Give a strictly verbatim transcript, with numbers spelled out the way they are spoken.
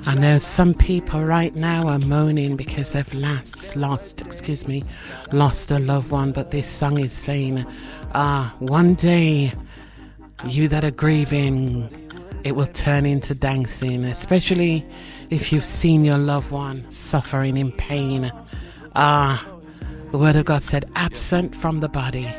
I know some people right now are moaning because they've last lost, excuse me, lost a loved one. But this song is saying, ah, one day, you that are grieving, it will turn into dancing, especially if you've seen your loved one suffering in pain. Ah, the word of God said, absent from the body